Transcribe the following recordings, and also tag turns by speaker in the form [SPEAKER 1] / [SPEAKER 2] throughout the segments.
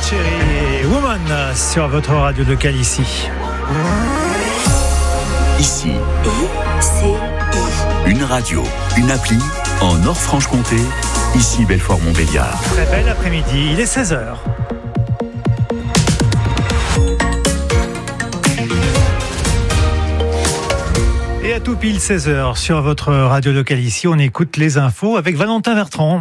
[SPEAKER 1] Cherry et Woman sur votre radio locale ici.
[SPEAKER 2] Ici. Une radio, une appli en Nord-Franche-Comté. Ici Belfort-Montbéliard.
[SPEAKER 1] Très bel après-midi, il est 16h. Et à tout pile 16h sur votre radio locale ici, on écoute les infos avec Valentin Bertrand.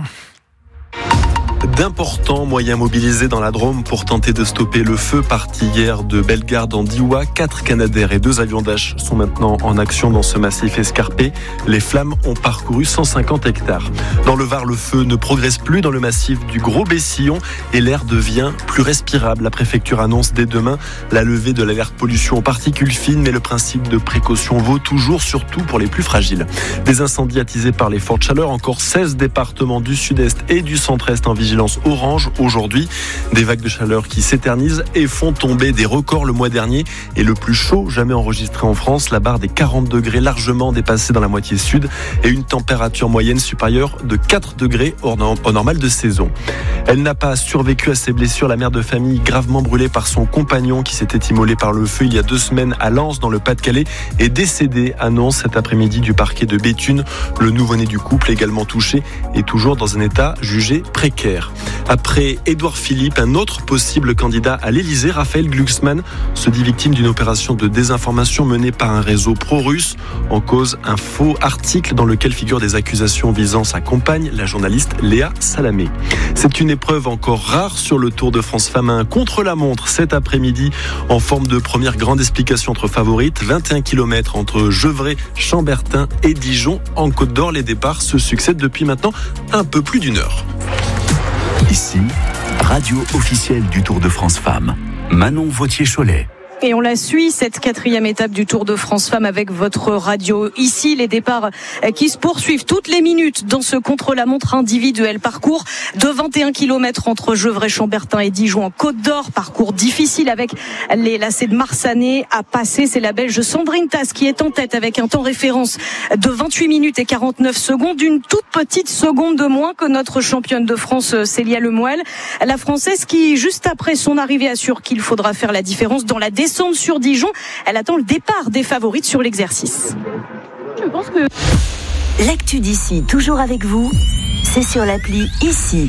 [SPEAKER 3] D'importants moyens mobilisés dans la Drôme pour tenter de stopper le feu. Parti hier de Bellegarde en Diois, 4 Canadair et 2 avions Dash sont maintenant en action dans ce massif escarpé. Les flammes ont parcouru 150 hectares. Dans le Var, le feu ne progresse plus dans le massif du Gros Bessillon et l'air devient plus respirable. La préfecture annonce dès demain la levée de l'alerte pollution aux particules fines, mais le principe de précaution vaut toujours, surtout pour les plus fragiles. Des incendies attisés par les fortes chaleurs, encore 16 départements du sud-est et du centre-est en vigilance orange aujourd'hui. Des vagues de chaleur qui s'éternisent et font tomber des records le mois dernier et le plus chaud jamais enregistré en France, la barre des 40 degrés largement dépassée dans la moitié sud et une température moyenne supérieure de 4 degrés au normal de saison. Elle n'a pas survécu à ses blessures. La mère de famille gravement brûlée par son compagnon qui s'était immolé par le feu il y a 2 semaines à Lens dans le Pas-de-Calais est décédée, annonce cet après-midi du parquet de Béthune. Le nouveau-né du couple, également touché, est toujours dans un état jugé précaire. Après Édouard Philippe, un autre possible candidat à l'Élysée, Raphaël Glucksmann, se dit victime d'une opération de désinformation menée par un réseau pro-russe. En cause, un faux article dans lequel figurent des accusations visant sa compagne, la journaliste Léa Salamé. C'est une épreuve encore rare sur le Tour de France Femmes, un contre-la-montre cet après-midi en forme de première grande explication entre favorites. 21 km entre Gevrey, Chambertin et Dijon. En Côte d'Or, les départs se succèdent depuis maintenant un peu plus d'1 heure.
[SPEAKER 2] Ici, radio officielle du Tour de France Femmes. Manon Vautier-Cholet.
[SPEAKER 4] Et on la suit, cette 4e étape du Tour de France Femmes avec votre radio. Ici, les départs qui se poursuivent toutes les minutes dans ce contre-la-montre individuel. Parcours de 21 km entre Gevrey, Chambertin et Dijon en Côte d'Or. Parcours difficile avec les lacets de Marsanais à passer. C'est la Belge Sandrine Tass qui est en tête avec un temps référence de 28 minutes et 49 secondes. Une toute petite seconde de moins que notre championne de France Célia Lemoelle. La Française qui, juste après son arrivée, assure qu'il faudra faire la différence dans la descente sur Dijon. Elle attend le départ des favorites sur l'exercice.
[SPEAKER 5] Je pense que l'actu d'ici, toujours avec vous, c'est sur l'appli Ici.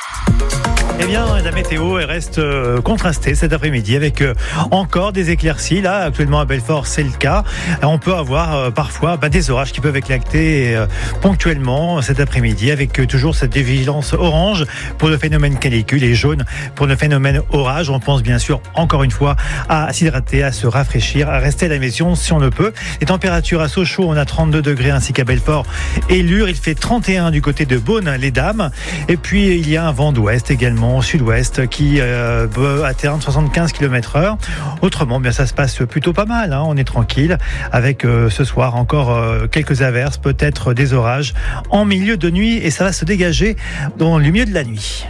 [SPEAKER 1] Eh bien, la météo elle reste contrastée cet après-midi avec encore des éclaircies. Là, actuellement à Belfort, c'est le cas. On peut avoir parfois des orages qui peuvent éclater ponctuellement cet après-midi avec toujours cette vigilance orange pour le phénomène canicule et jaune pour le phénomène orage. On pense bien sûr, encore une fois, à s'hydrater, à se rafraîchir, à rester à la maison si on le peut. Les températures à Sochaux, on a 32 degrés ainsi qu'à Belfort et Lure. Il fait 31 du côté de Beaune-les-Dames. Et puis, il y a un vent d'ouest également, sud-ouest, qui peut atteindre 75 km/h. Autrement, bien ça se passe plutôt pas mal. On est tranquille avec ce soir encore quelques averses, peut-être des orages en milieu de nuit et ça va se dégager dans le milieu de la nuit.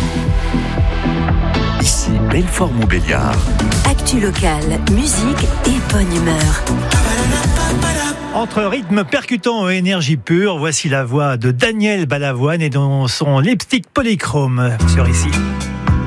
[SPEAKER 2] Ici Belfort-Montbéliard.
[SPEAKER 5] Actu locale, musique et bonne humeur.
[SPEAKER 1] Entre rythme percutant et énergie pure, voici la voix de Daniel Balavoine et dans son lipstick polychrome sur Ici.